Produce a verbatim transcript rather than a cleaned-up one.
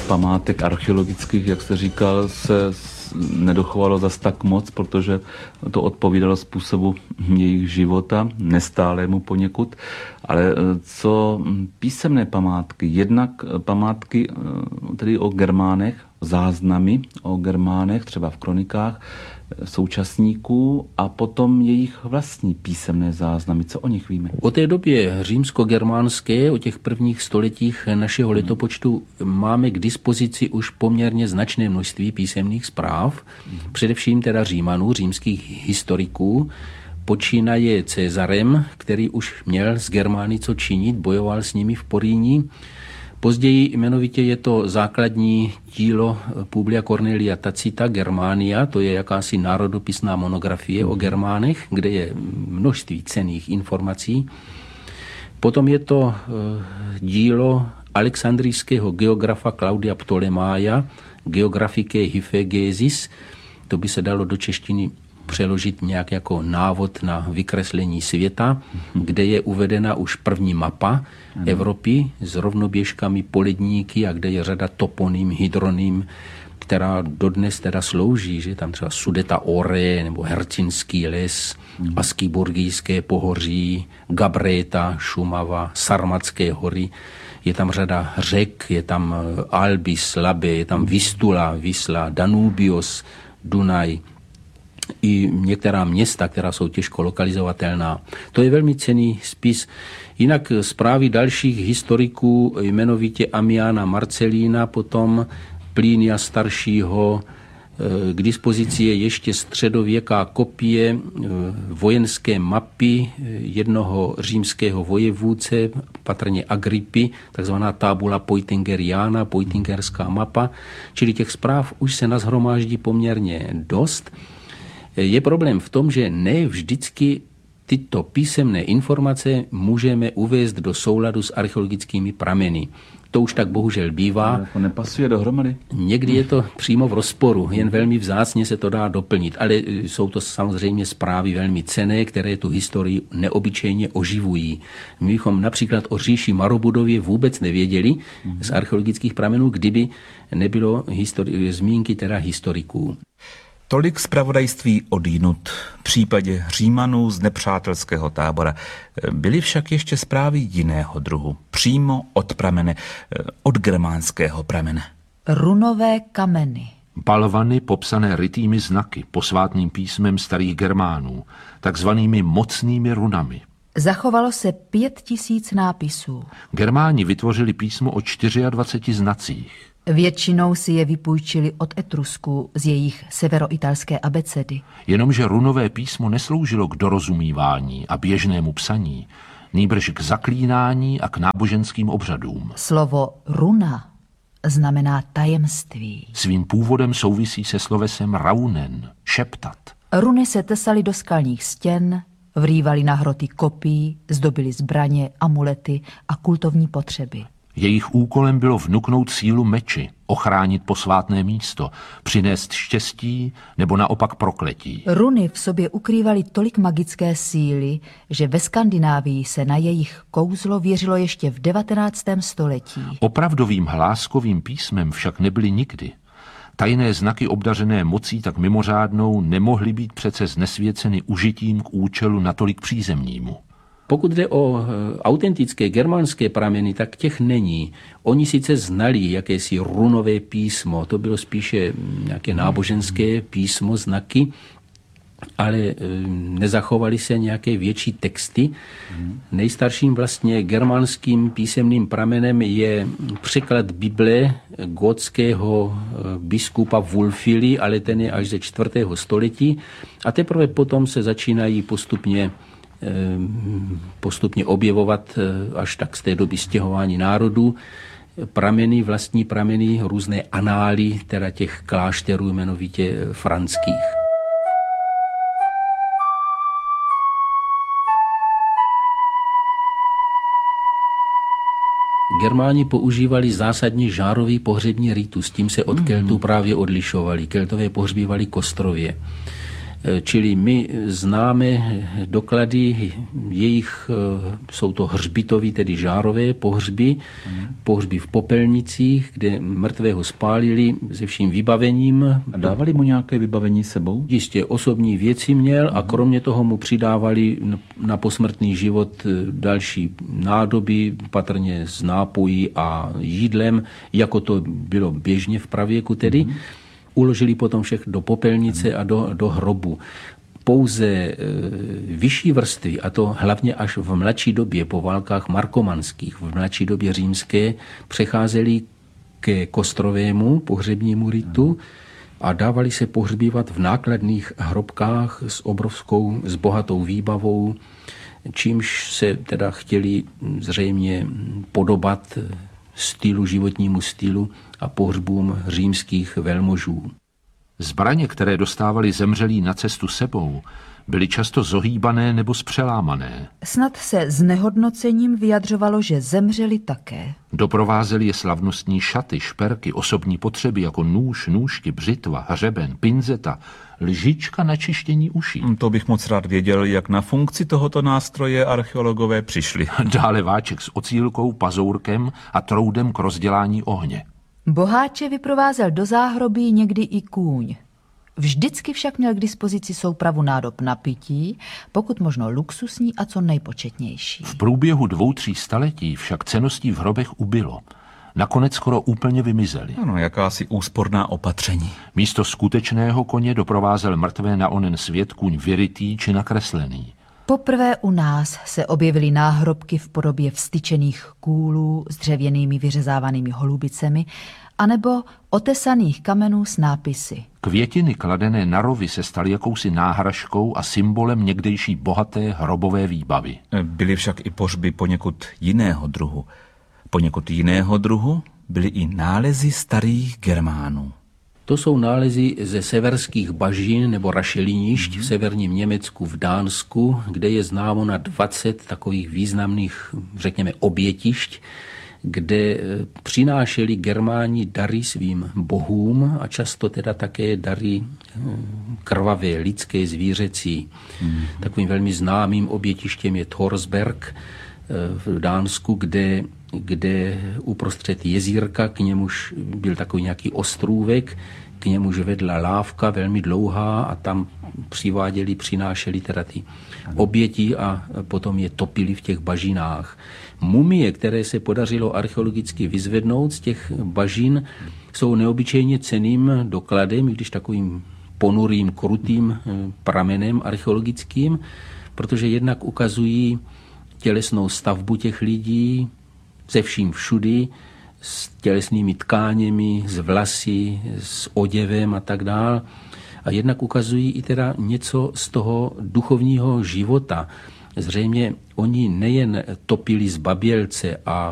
památek archeologických, jak jste říkal, se nedochovalo zas tak moc, protože to odpovídalo způsobu jejich života, nestálému poněkud. Ale co písemné památky, jednak památky tedy o Germánech, záznamy o Germánech, třeba v kronikách současníků, a potom jejich vlastní písemné záznamy. Co o nich víme? O té době římsko-germánské, o těch prvních stoletích našeho letopočtu máme k dispozici už poměrně značné množství písemných zpráv, především teda Římanů, římských historiků, počínaje Cezarem, který už měl s Germány co činit, bojoval s nimi v Poríní. Později jmenovitě je to základní dílo Publia Cornelia Tacita Germania, to je jakási národopisná monografie o Germánech, kde je množství cenných informací. Potom je to dílo alexandrijského geografa Claudia Ptolemája, Geographicae Hyphaegesis, to by se dalo do češtiny přeložit nějak jako návod na vykreslení světa, kde je uvedena už první mapa Evropy s rovnoběžkami, poledníky a kde je řada toponym, hydronym, která dodnes teda slouží, že tam třeba Sudeta Ore nebo Hercinský les, Askiburgijské pohoří, Gabreta, Šumava, Sarmatské hory. Je tam řada řek, je tam Albis, Labe, je tam Vistula, Visla, Danubios, Dunaj, i některá města, která jsou těžko lokalizovatelná. To je velmi cenný spis. Jinak zprávy dalších historiků, jmenovitě Amiana Marcelína, potom Plínia staršího, k dispozici je ještě středověká kopie vojenské mapy jednoho římského vojevůdce, patrně Agrippy, takzvaná tabula Peutingeriana, Peutingerská mapa, čili těch zpráv už se nashromáždí poměrně dost. Je problém v tom, že ne vždycky tyto písemné informace můžeme uvést do souladu s archeologickými prameny. To už tak bohužel bývá. To nepasuje dohromady. Někdy je to přímo v rozporu, jen velmi vzácně se to dá doplnit, ale jsou to samozřejmě zprávy velmi cenné, které tu historii neobyčejně oživují. My bychom například o říši Marobudově vůbec nevěděli z archeologických pramenů, kdyby nebylo histori- zmínky teda historiků. Tolik zpravodajství odjinud v případě Římanů z nepřátelského tábora. Byly však ještě zprávy jiného druhu, přímo od pramene, od germánského pramene. Runové kameny. Balvany popsané rytými znaky, posvátným písmem starých Germánů, takzvanými mocnými runami. Zachovalo se pět tisíc nápisů. Germáni vytvořili písmo o dvaceti čtyřech znacích. Většinou si je vypůjčili od Etrusků z jejich severoitalské abecedy. Jenomže runové písmo nesloužilo k dorozumívání a běžnému psaní, nýbrž k zaklínání a k náboženským obřadům. Slovo runa znamená tajemství. Svým původem souvisí se slovesem raunen, šeptat. Runy se tesaly do skalních stěn, vrývaly na hroty kopí, zdobily zbraně, amulety a kultovní potřeby. Jejich úkolem bylo vnuknout sílu meči, ochránit posvátné místo, přinést štěstí nebo naopak prokletí. Runy v sobě ukrývaly tolik magické síly, že ve Skandinávii se na jejich kouzlo věřilo ještě v devatenáctém století. Opravdovým hláskovým písmem však nebyly nikdy. Tajné znaky obdařené mocí tak mimořádnou nemohly být přece znesvěceny užitím k účelu natolik přízemnímu. Pokud jde o autentické germánské prameny, tak těch není. Oni sice znali jakési runové písmo, to bylo spíše nějaké náboženské písmo, znaky, ale nezachovaly se nějaké větší texty. Nejstarším vlastně germánským písemným pramenem je překlad Bible gotského biskupa Wulfily, ale ten je až ze čtvrtého století a teprve potom se začínají postupně postupně objevovat až tak z té doby stěhování národů prameny, vlastní prameny, různé anály, teda těch klášterů jmenovitě franských. Germáni používali zásadně žárový pohřební ritus, tím se od Keltů právě odlišovali. Keltové pohřbívali kostrově. Čili my známe doklady jejich, jsou to hřbitový, tedy žárové pohřby, pohřby v popelnicích, kde mrtvého spálili se vším vybavením. A dávali mu nějaké vybavení sebou? Jistě osobní věci měl a kromě toho mu přidávali na posmrtný život další nádoby, patrně s nápojí a jídlem, jako to bylo běžně v pravěku tedy. Mm. Uložili potom všech do popelnice a do, do hrobu. Pouze e, vyšší vrstvy, a to hlavně až v mladší době po válkách markomanských, v mladší době římské, přecházeli ke kostrovému pohřebnímu ritu a dávali se pohřbívat v nákladných hrobkách s obrovskou, s bohatou výbavou, čímž se teda chtěli zřejmě podobat stylu, životnímu stylu a pohřbům římských velmožů. Zbraně, které dostávali zemřelí na cestu sebou, byly často zohýbané nebo spřelámané. Snad se znehodnocením vyjadřovalo, že zemřeli také. Doprovázely je slavnostní šaty, šperky, osobní potřeby jako nůž, nůžky, břitva, hřeben, pinzeta, lžička na čištění uší. To bych moc rád věděl, jak na funkci tohoto nástroje archeologové přišli. Dále váček s ocílkou, pazourkem a troudem k rozdělání ohně. Boháče vyprovázel do záhrobí někdy i kůň. Vždycky však měl k dispozici soupravu nádob na pití, pokud možno luxusní a co nejpočetnější. V průběhu dvou, tří staletí však cenností v hrobech ubylo. Nakonec skoro úplně vymizely. Ano, jakási úsporná opatření. Místo skutečného koně doprovázel mrtvé na onen svět kůň vyrytý či nakreslený. Poprvé u nás se objevily náhrobky v podobě vstyčených kůlů s dřevěnými vyřezávanými holubicemi anebo otesaných kamenů s nápisy. Květiny kladené na rovy se staly jakousi náhražkou a symbolem někdejší bohaté hrobové výbavy. Byly však i pohřby poněkud jiného druhu. Poněkud jiného druhu byly i nálezy starých Germánů. To jsou nálezy ze severských bažin nebo rašelinišť v severním Německu, v Dánsku, kde je známo na dvacet takových významných, řekněme, obětišť, kde přinášeli Germáni dary svým bohům a často teda také dary krvavé, lidské, zvířecí. Mm. Takovým velmi známým obětištěm je Thorsberg v Dánsku, kde, kde uprostřed jezírka, k němuž byl takový nějaký ostrůvek, k němuž vedla lávka velmi dlouhá a tam přiváděli, přinášeli teda ty oběti a potom je topili v těch bažinách. Mumie, které se podařilo archeologicky vyzvednout z těch bažin, jsou neobyčejně cenným dokladem, i když takovým ponurým, krutým pramenem archeologickým, protože jednak ukazují tělesnou stavbu těch lidí ze vším všudy, s tělesnými tkáněmi, s vlasy, s oděvem a tak dál. A jednak ukazují i teda něco z toho duchovního života. Zřejmě oni nejen topili zbabělce a